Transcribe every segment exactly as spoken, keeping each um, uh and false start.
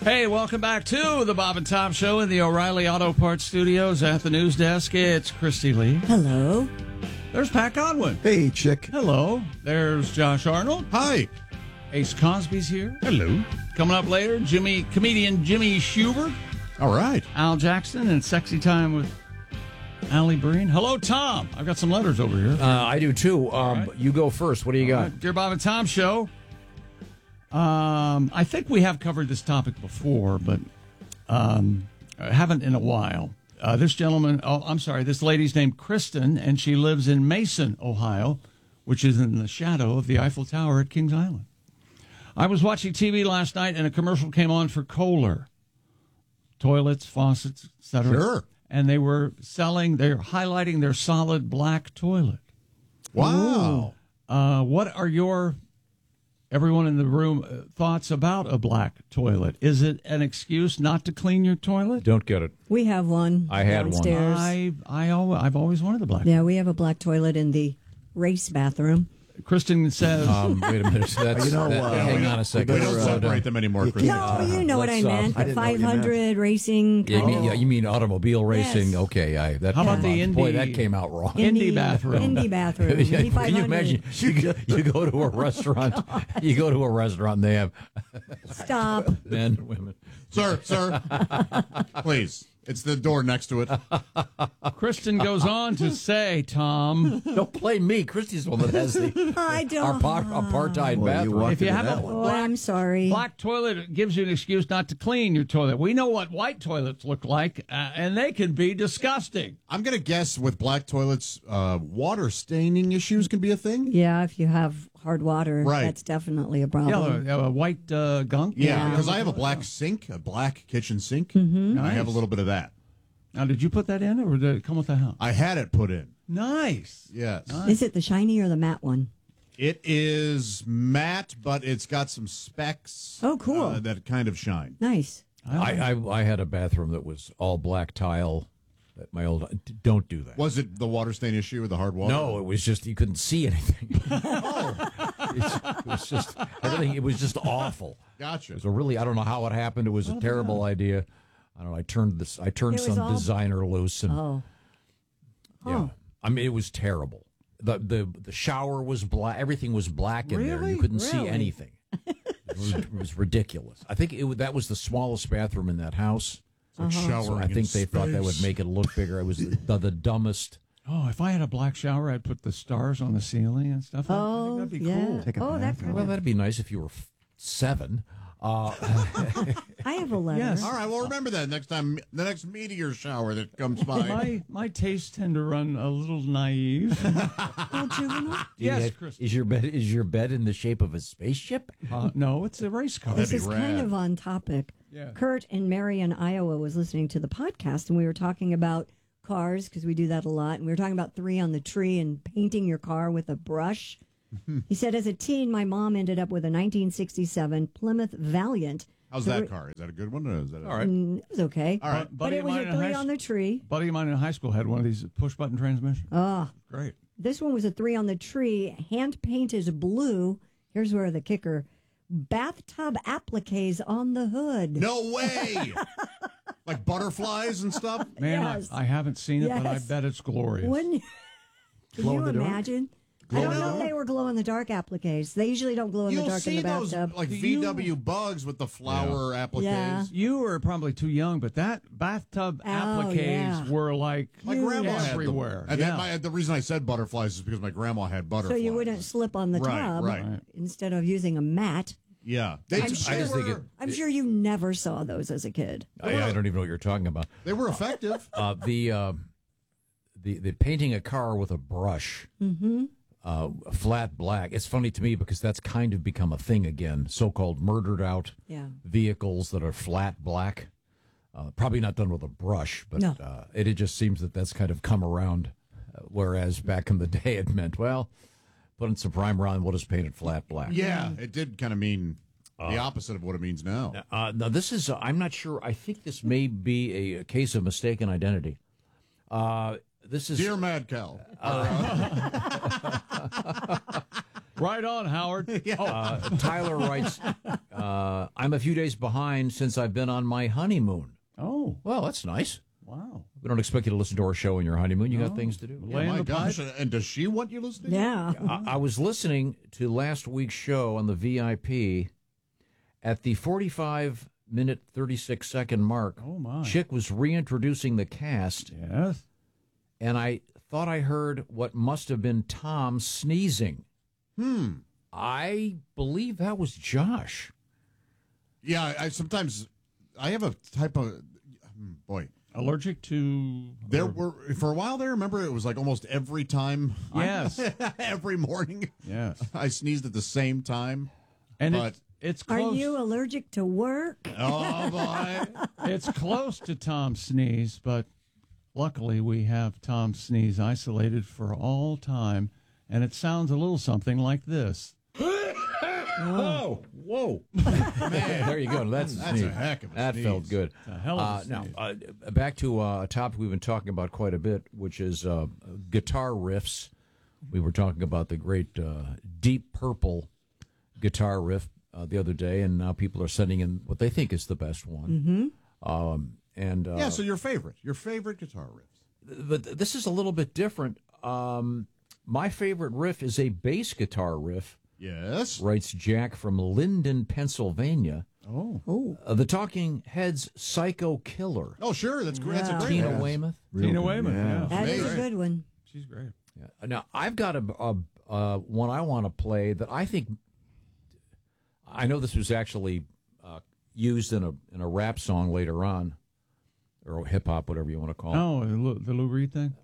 Hey, welcome back to the Bob and Tom Show in the O'Reilly Auto Parts Studios at the news desk. It's Christy Lee. Hello. There's Pat Godwin. Hey, chick. Hello. There's Josh Arnold. Hi. Ace Cosby's here. Hello. Coming up later, Jimmy comedian Jimmy Schubert. All right. Al Jackson and Sexy Time with Allie Breen. Hello, Tom. I've got some letters over here. Uh, I do, too. Um, right. You go first. What do you got? Right. Dear Bob and Tom Show. Um, I think we have covered this topic before, but um, I haven't in a while. Uh, this gentleman, oh, I'm sorry, this lady's named Kristen, and she lives in Mason, Ohio, which is in the shadow of the Eiffel Tower at Kings Island. I was watching T V last night, and a commercial came on for Kohler. Toilets, faucets, et cetera. Sure. And they were selling, they're highlighting their solid black toilet. Wow. Uh, what are your... Everyone in the room, uh, thoughts about a black toilet? Is it an excuse not to clean your toilet? Don't get it. We have one. I had downstairs. one. I, I always, I've always wanted a black. Yeah, we have a black toilet in the race bathroom. Kristen says, Um, wait a minute. That's, You know, that, uh, hang we on a second. We don't Uh, separate them anymore, Chris. No, you know what I let's, uh, meant. I The didn't know what you five hundred racing. Yeah, you kind mean, of- yeah, you mean automobile racing? Yes. Okay, I, that How about came the out- Boy, Indy- that came out wrong. Indy bathroom. Indy bathroom. Yeah, Indy can you five hundred. imagine? You go, you go to a restaurant. You go to a restaurant and they have Stop. men, women. Sir, sir, please. It's the door next to it. Kristen goes on to say, Tom, Don't blame me. Christy's the one that has the I don't. our par- apartheid Well, you bathroom. walked if you into have a that one. Oh, I'm sorry. black toilet gives you an excuse not to clean your toilet. We know what white toilets look like, uh, and they can be disgusting. I'm going to guess with black toilets, uh, water staining issues can be a thing. Yeah, if you have hard water, Right. that's definitely a Yeah, problem. a, a white uh, gunk. Yeah, Yeah. because I have a black sink, a black kitchen sink. Mm-hmm. I have a Nice. little bit of that. Now, did you put that in, or did it come with the house? I had it put in. Nice. Yes. Is it the shiny or the matte one? It is matte, but it's got some specks. Oh, cool. uh, that kind of shine. Nice. I, I I had a bathroom that was all black tile. At my old don't do that. Was it the water stain issue or the hard water? No, it was just you couldn't see anything. It's- it was just everything. It was just awful. Gotcha. It was a really I don't know how it happened. It was a terrible idea. I don't know. I turned this. I turned It was some all- designer loose, and Oh. yeah, Oh. I mean it was terrible. the the The shower was black. Everything was black in there. Really? You couldn't see Really? anything. It was, it was ridiculous. I think it, wa- that was the smallest bathroom in that house. Like So showering I in think they thought that would space. make it look bigger. It was the, the dumbest. Oh, if I had a black shower, I'd put the stars on the ceiling and stuff. I Oh, think that'd be yeah. cool. Take a Oh, bath. that could Well, that'd be nice if you were f- seven. Uh, I have a letter. Yes. All right, well, remember that next time, the next meteor shower that comes by. My my tastes tend to run a little naive. Oh, juvenile? do you Yes, have- Chris. is your bed is your bed in the shape of a spaceship? Uh, no, it's a race car. This be is kind rad. of on topic. Yeah. Kurt in Marion, Iowa was listening to the podcast, and we were talking about cars because we do that a lot. And we were talking about three on the tree and painting your car with a brush. He said, as a teen, my mom ended up with a nineteen sixty-seven Plymouth Valiant. How's So that we- car? Is that a good one? Or is that a- All right. Mm, it was okay. All right. But Buddy it of was mine a in three high on the tree. buddy of mine in high school had one of these push button transmissions. Oh, Great. this one was a three on the tree. Hand paint is blue. Here's where the kicker. Bathtub appliques on the hood. No way! Like butterflies and stuff? Man, Yes. I, I haven't seen it, but I Yes. bet it's glorious. Wouldn't you, can Glow you in the dark? imagine? I don't know if they were glow in the dark appliques. They usually don't glow in the You'll dark in see the those bathtub. like Do V W bugs with the flower appliques. Yeah. You were probably too young, but that bathtub Oh, appliques yeah. were like My grandma had them. everywhere. And yeah. then my, the reason I said butterflies is because my grandma had So butterflies. you wouldn't slip on the Right, tub right. insteid of using a mat. Yeah. They, I'm they sure- I just think it, were, I'm sure you never saw those as a kid. I, I don't even know what you're talking about. they were effective. Uh, the uh, the the painting a car with a brush, Mm-hmm. uh, flat black. It's funny to me because that's kind of become a thing again. So-called murdered out Yeah. vehicles that are flat black. Uh, probably not done with a brush, but No. uh, it, it just seems that that's kind of come around. Uh, whereas back in the day, it meant, well, putting some primer on, we'll just paint it flat black. Yeah, it did kind of mean the opposite of what it means now. Uh, now, this is, uh, I'm not sure, I think this may be a, a case of mistaken identity. Uh, this is. Dear Mad Cow. Right on, Howard. Uh, Tyler writes, uh, I'm a few days behind since I've been on my honeymoon. Oh, Well, that's nice. wow. We don't expect you to listen to our show on your honeymoon. You got things to do. Lay Oh, in my the gosh. pipe. And does she want you listening? Yeah. I, I was listening to last week's show on the V I P. At the forty-five minute, thirty-six second mark, Oh, my. Chick was reintroducing the cast, Yes. and I thought I heard what must have been Tom sneezing. Hmm. I believe that was Josh. Yeah, I, I sometimes I have a type of hmm, boy. Allergic to. There were for a while there. Remember, it was like almost every time. Yes. every morning. Yes. I sneezed at the same time. And But- it's, it's Are close. you allergic to work? Oh boy! It's close to Tom Sneeze, but luckily we have Tom Sneeze isolated for all time, and it sounds a little something like this. Oh, whoa. Man, there you go. That's, That's a heck of a That sneeze. felt good. a hell of a uh, Now, sneeze. uh, back to uh, a topic we've been talking about quite a bit, which is uh, guitar riffs. We were talking about the great uh, Deep Purple guitar riff uh, the other day, and now people are sending in what they think is the best one. Mm-hmm. Um, and uh, Yeah, so your favorite, your favorite guitar riffs. but this is a little bit different. Um, my favorite riff is a bass guitar riff, Yes. writes Jack from Linden, Pennsylvania. Oh. Oh, Uh, the Talking Heads' Psycho Killer. Oh, sure. That's great. That's a Yeah. great Tina one. Weymouth. Tina Weymouth, yeah. that is a Amazing. good one. She's great. Yeah. Now, I've got a, a, a one I want to play that I think, I know this was actually uh, used in a in a rap song later on, or hip hop, whatever you want to call it. Oh, the Lou, the Lou Reed thing?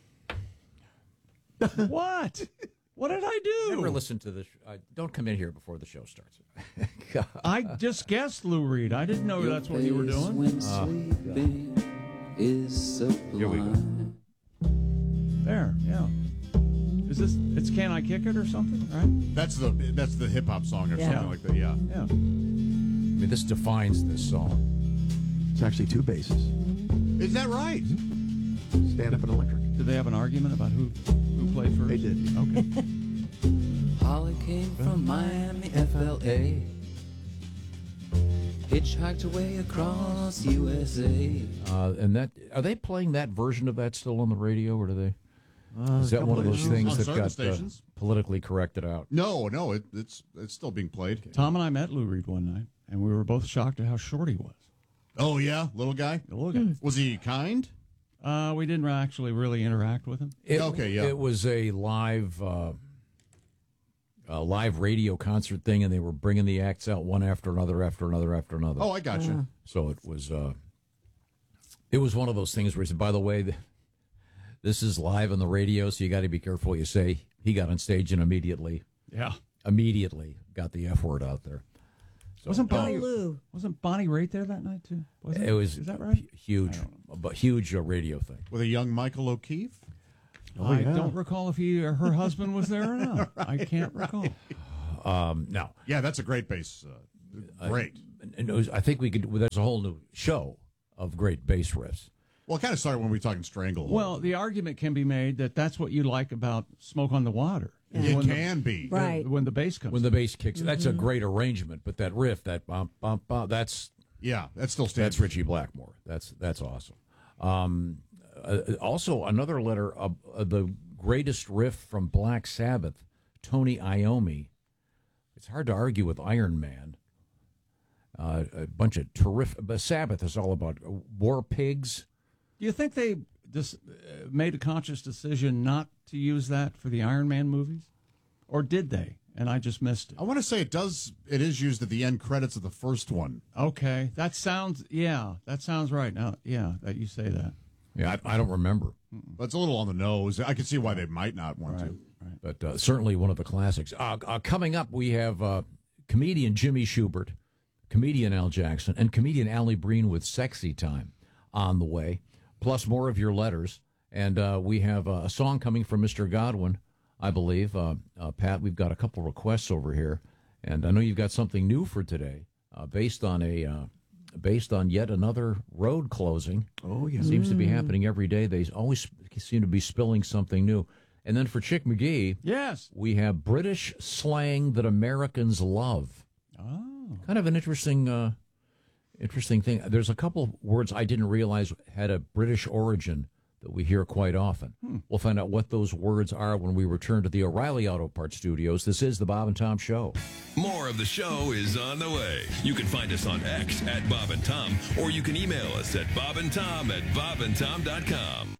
What? What did I do? Never listen to this. Uh, don't come in here before the show starts. I just guessed Lou Reed. I didn't know that's what you were doing. When sleeping is sublime. Here we go. There, yeah. Is this, it's Can I Kick It or something, right? That's the that's the hip hop song or Yeah. something like that. Yeah. Yeah. I mean, this defines this song. It's actually two basses, Is that right? stand up and electric. Did they have an argument about who who played first? They did. Okay. Holly came from Miami, F L A. Hitchhiked away across U S A. Uh, and that are they playing that version of that still on the radio, or do they? Uh, Is that one of those stations. things On that certain got uh, stations. politically corrected out? No, no. It, it's it's still being played. Tom and I met Lou Reed one night, and we were both shocked at how short he was. Oh yeah, little guy. The little guy. Was he kind? Uh, we didn't actually really interact with him. It, Okay, yeah. It was a live, uh, a live radio concert thing, and they were bringing the acts out one after another, after another, after another. Oh, I got you. So it was, uh, it was one of those things where he said, "By the way, th- this is live on the radio, so you got to be careful what you say." He got on stage and immediately, Yeah. immediately got the F word out there. So Wasn't Oh, Bonnie Lou. wasn't Bonnie Raitt there that night too? Was it was Is that right? hu- huge, but huge uh, radio thing. With a young Michael O'Keefe. I yeah. don't recall if he or her husband was there or not. I can't recall. Um, now, Yeah, that's a great bass. Uh, great. and it was, I think we could. There's a whole new show of great bass riffs. Well, it kind of started when we were talking Stranglehold. Well, the argument can be made that that's what you like about Smoke on the Water. is it when the- can be. Right. when the bass comes. When the bass kicks, that's a great arrangement. But that riff, that bump, bump, bump, that's Yeah, that still stands. that's Richie Blackmore. That's that's awesome. Um, uh, also, another letter of uh, the greatest riff from Black Sabbath, Tony Iommi. It's hard to argue with Iron Man. Uh, a bunch of terrific. But Sabbath is all about war pigs. Do you think they just uh, made a conscious decision not to use that for the Iron Man movies, or did they? And I just missed it. I want to say it does. It is used at the end credits of the first one. Okay, that sounds yeah, that sounds right. Now, yeah, that you say that. Yeah, I, I don't remember, But it's a little on the nose. I can see why they might not want to. but uh, certainly one of the classics. Uh, uh, coming up, we have uh, comedian Jimmy Schubert, comedian Al Jackson, and comedian Allie Breen with Sexy Time on the way, plus more of your letters. And uh, we have uh, a song coming from Mister Godwin, I believe. Uh, uh, Pat, we've got a couple requests over here, and I know you've got something new for today, uh, based on a uh, based on yet another road closing. Oh, yeah. Seems to be happening every day. They always seem to be spilling something new. And then for Chick McGee, Yes. we have British slang that Americans love. Oh. Kind of an interesting, uh, interesting thing. There's a couple words I didn't realize had a British origin that we hear quite often. Hmm. We'll find out what those words are when we return to the O'Reilly Auto Parts Studios. This is the Bob and Tom Show. More of the show is on the way. You can find us on X at Bob and Tom, or you can email us at bobandtom at bobandtom dot com.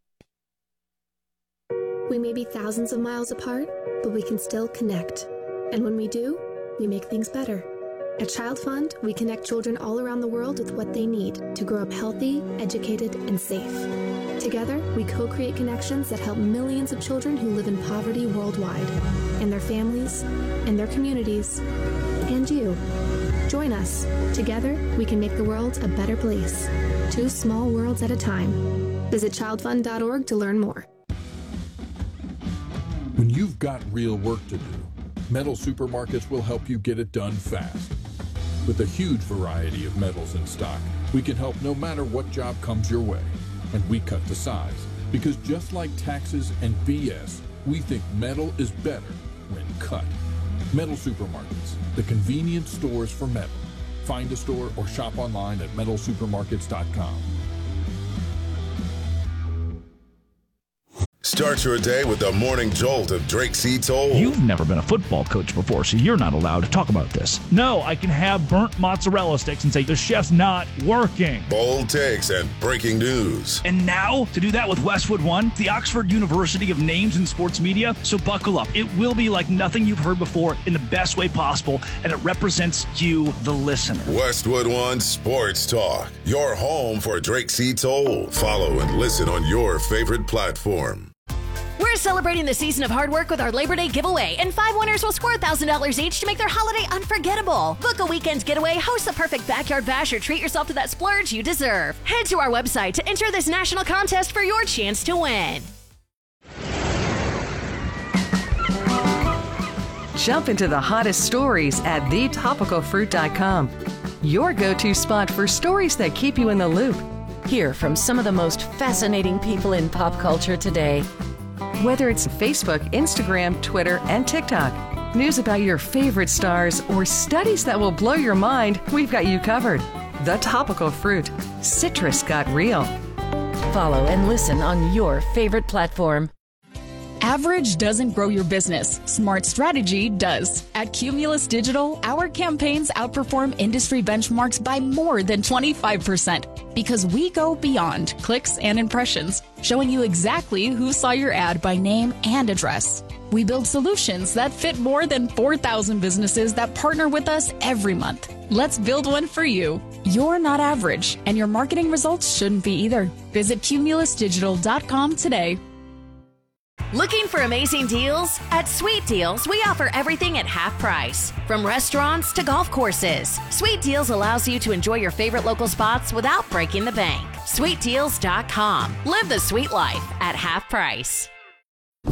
We may be thousands of miles apart, but we can still connect. And when we do, we make things better. At Child Fund, we connect children all around the world with what they need to grow up healthy, educated, and safe. Together, we co-create connections that help millions of children who live in poverty worldwide, and their families, and their communities, and you. Join us. Together, we can make the world a better place. Two small worlds at a time. Visit child fund dot org to learn more. When you've got real work to do, Metal Supermarkets will help you get it done fast. With a huge variety of metals in stock, we can help no matter what job comes your way. And we cut the size, because just like taxes and B S, we think metal is better when cut. Metal Supermarkets, the convenient stores for metal. Find a store or shop online at metal supermarkets dot com. Start your day with the morning jolt of Drake C. Toll. You've never been a football coach before, so you're not allowed to talk about this. No, I can have burnt mozzarella sticks and say the chef's not working. Bold takes and breaking news. And now, to do that with Westwood One, the Oxford University of Names in Sports Media. So buckle up. It will be like nothing you've heard before in the best way possible, and it represents you, the listener. Westwood One Sports Talk, your home for Drake C. Toll. Follow and listen on your favorite platform. We're celebrating the season of hard work with our Labor Day giveaway, and five winners will score one thousand dollars each to make their holiday unforgettable. Book a weekend's getaway, host the perfect backyard bash, or treat yourself to that splurge you deserve. Head to our website to enter this national contest for your chance to win. Jump into the hottest stories at the topical fruit dot com. Your go-to spot for stories that keep you in the loop. Hear from some of the most fascinating people in pop culture today. Whether it's Facebook, Instagram, Twitter, and TikTok, news about your favorite stars, or studies that will blow your mind, we've got you covered. The Topical Fruit. Citrus got real. Follow and listen on your favorite platform. Average doesn't grow your business. Smart strategy does. At Cumulus Digital, our campaigns outperform industry benchmarks by more than twenty-five percent because we go beyond clicks and impressions, showing you exactly who saw your ad by name and address. We build solutions that fit more than four thousand businesses that partner with us every month. Let's build one for you. You're not average, and your marketing results shouldn't be either. Visit cumulus digital dot com today. Looking for amazing deals? At Sweet Deals, we offer everything at half price. From restaurants to golf courses, Sweet Deals allows you to enjoy your favorite local spots without breaking the bank. sweet deals dot com. Live the sweet life at half price.